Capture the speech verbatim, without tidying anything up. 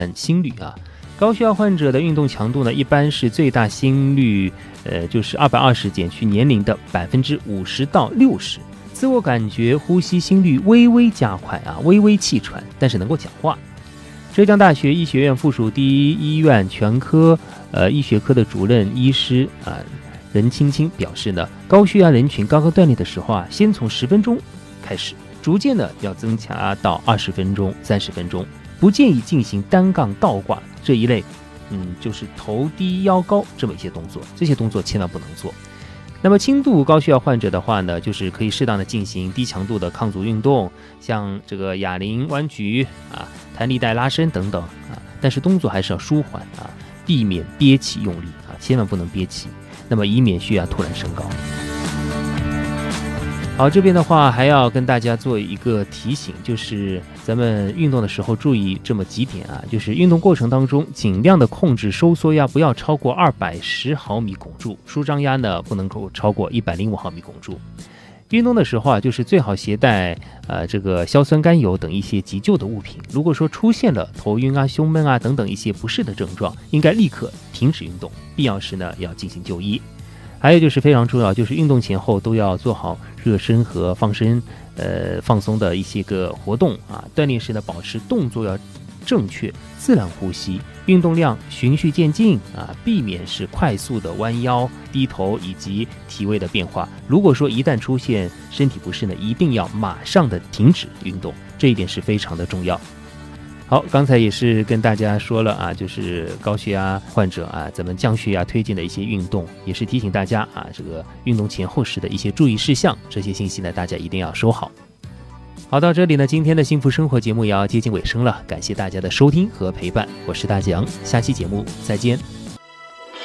心率啊。高血压患者的运动强度呢，一般是最大心率，呃，就是二百二十减去年龄的百分之五十到六十。自我感觉呼吸心率微微加快啊，微微气喘，但是能够讲话。浙江大学医学院附属第一医院全科呃医学科的主任医师啊任青青表示呢，高血压人群刚刚锻炼的时候啊，先从十分钟开始，逐渐的要增加到二十分钟、三十分钟。不建议进行单杠倒挂这一类，嗯，就是头低腰高这么一些动作，这些动作千万不能做。那么轻度高血压患者的话呢，就是可以适当的进行低强度的抗阻运动，像这个哑铃、弯举啊、弹力带拉伸等等啊，但是动作还是要舒缓啊，避免憋气用力啊，千万不能憋气，那么以免血压突然升高。好，这边的话还要跟大家做一个提醒，就是咱们运动的时候注意这么几点啊，就是运动过程当中尽量的控制收缩压不要超过二百十毫米汞柱，舒张压呢不能够超过一百零五毫米汞柱。运动的时候啊，就是最好携带呃这个硝酸甘油等一些急救的物品。如果说出现了头晕啊、胸闷啊等等一些不适的症状，应该立刻停止运动，必要时呢要进行就医。还有就是非常重要，就是运动前后都要做好热身和放身，呃放松的一些个活动啊。锻炼时呢，保持动作要正确，自然呼吸，运动量循序渐进啊，避免是快速的弯腰、低头以及体位的变化。如果说一旦出现身体不适呢，一定要马上的停止运动，这一点是非常的重要。好，刚才也是跟大家说了啊，就是高血压患者啊，咱们降血压推荐的一些运动，也是提醒大家啊，这个运动前后时的一些注意事项，这些信息呢，大家一定要收好。好，到这里呢，今天的幸福生活节目也要接近尾声了，感谢大家的收听和陪伴，我是大江，下期节目再见。